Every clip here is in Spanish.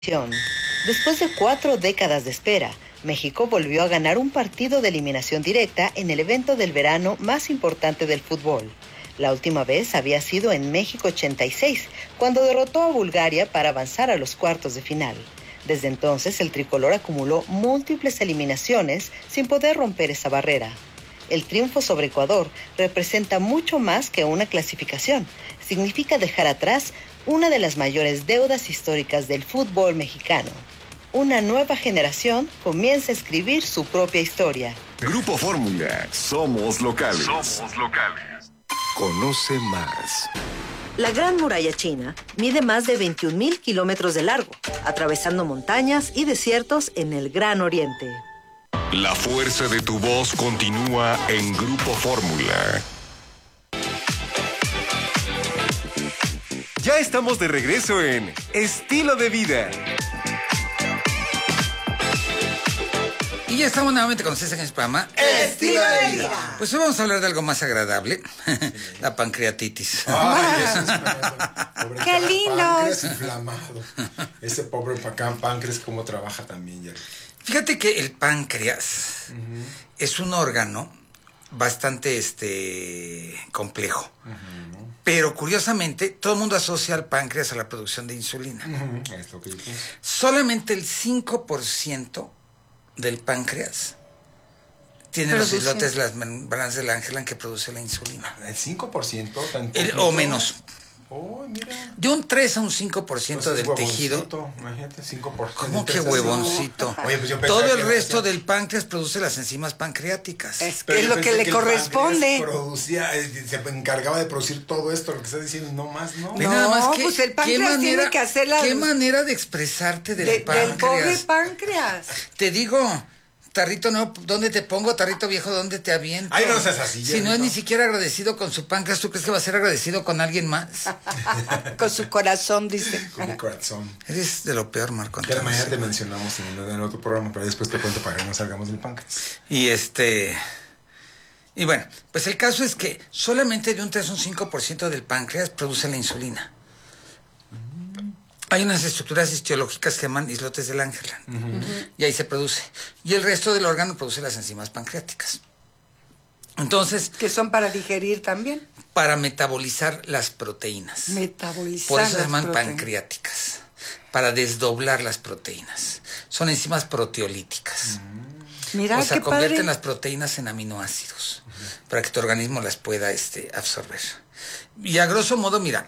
Después de 4 décadas de espera, México volvió a ganar un partido de eliminación directa en el evento del verano más importante del fútbol. La última vez había sido en México 86, cuando derrotó a Bulgaria para avanzar a los cuartos de final. Desde entonces, el tricolor acumuló múltiples eliminaciones sin poder romper esa barrera. El triunfo sobre Ecuador representa mucho más que una clasificación. Significa dejar atrás una de las mayores deudas históricas del fútbol mexicano. Una nueva generación comienza a escribir su propia historia. Grupo Fórmula, somos locales. Somos locales. Conoce más. La Gran Muralla China mide más de 21,000 kilómetros de largo, atravesando montañas y desiertos en el Gran Oriente. La fuerza de tu voz continúa en Grupo Fórmula. Ya estamos de regreso en Estilo de Vida. Y ya estamos nuevamente con ustedes en el programa Estilo de Vida. Pues hoy vamos a hablar de algo más agradable. La pancreatitis. ¡Qué lindo! Páncreas inflamado. Ese pobre páncreas, cómo trabaja también, ya. Fíjate que el páncreas es un órgano bastante complejo. Pero curiosamente, todo el mundo asocia al páncreas a la producción de insulina. Es lo que yo pienso. Solamente el 5% del páncreas tiene los islotes, las membranas del Angelman que produce la insulina. ¿El 5%? ¿Tan O menos. Oh, mira. De un 3 a un 5% Pues del tejido. Imagínate, 5%. ¿Cómo que huevoncito? Oye, pues yo pensaba todo el que resto del páncreas produce las enzimas pancreáticas. Es Pero yo lo que pensé le el corresponde. páncreas producía, se encargaba de producir todo esto, lo que estás diciendo, no más, ¿no? Ve nada más pues el páncreas tiene que hacer la... ¿Qué manera de expresarte del páncreas? Del pobre páncreas. Te digo, tarrito no, ¿dónde te pongo? Tarrito viejo, ¿dónde te aviento? Ay, no seas así. Si no es ni siquiera agradecido con su páncreas, ¿tú crees que va a ser agradecido con alguien más? Con su corazón, dice. Con mi corazón. Eres de lo peor, Marco. Que mañana te mencionamos en el otro programa, pero después te cuento para que no salgamos del páncreas. Y bueno, pues el caso es que solamente de un 3 a un 5% del páncreas produce la insulina. Hay unas estructuras histológicas que llaman islotes del Angelman. Y ahí se produce. Y el resto del órgano produce las enzimas pancreáticas. Entonces... Que son para digerir también. Para metabolizar las proteínas. Metabolizar. Por eso se llaman pancreáticas. Para desdoblar las proteínas. Son enzimas proteolíticas. Mira, o sea, qué convierten padre. las proteínas en aminoácidos. Para que tu organismo las pueda absorber. Y a grosso modo, mira...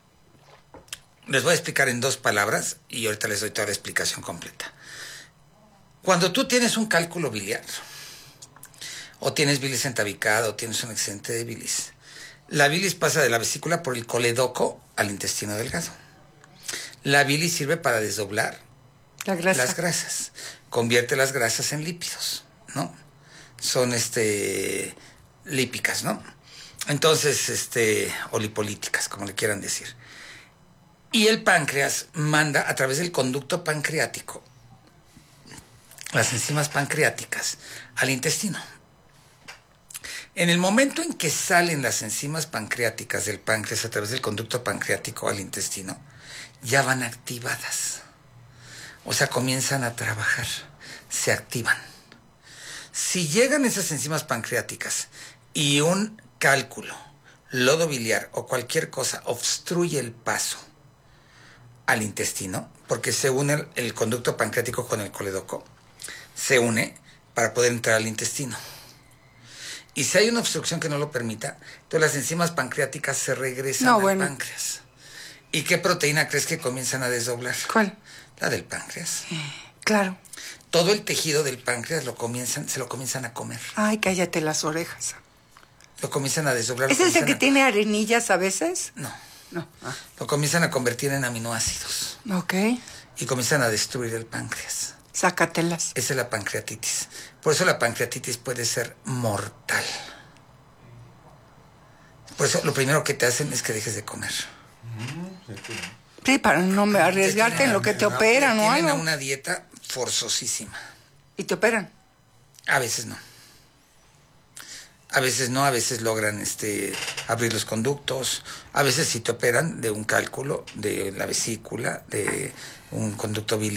Les voy a explicar en 2 palabras y ahorita les doy toda la explicación completa. Cuando tú tienes un cálculo biliar, o tienes bilis entabicada, o tienes un excedente de bilis, la bilis pasa de la vesícula por el coledoco al intestino delgado. La bilis sirve para desdoblar las grasas. Convierte las grasas en lípidos, ¿no? Son lípicas, ¿no? Entonces, o lipolíticas, como le quieran decir. Y el páncreas manda a través del conducto pancreático las enzimas pancreáticas al intestino. En el momento en que salen las enzimas pancreáticas del páncreas a través del conducto pancreático al intestino, ya van activadas. O sea, comienzan a trabajar, se activan. Si llegan esas enzimas pancreáticas y un cálculo, lodo biliar o cualquier cosa obstruye el paso al intestino, porque se une el conducto pancreático con el coledoco, se une para poder entrar al intestino. Y si hay una obstrucción que no lo permita, entonces las enzimas pancreáticas se regresan al páncreas. ¿Y qué proteína crees que comienzan a desdoblar? ¿Cuál? La del páncreas. Claro. Todo el tejido del páncreas se lo comienzan a comer. Ay, cállate las orejas. Lo comienzan a desdoblar. ¿Es ese que tiene arenillas a veces? No. No. Lo comienzan a convertir en aminoácidos. Ok. Y comienzan a destruir el páncreas. Sácatelas. Esa es la pancreatitis. Por eso la pancreatitis puede ser mortal. Por eso lo primero que te hacen es que dejes de comer. Sí, para no arriesgarte en lo que te operan o algo. Tienen una dieta forzosísima. ¿Y te operan? A veces no. A veces no, a veces logran abrir los conductos, a veces sí te operan de un cálculo de la vesícula, de un conducto biliar.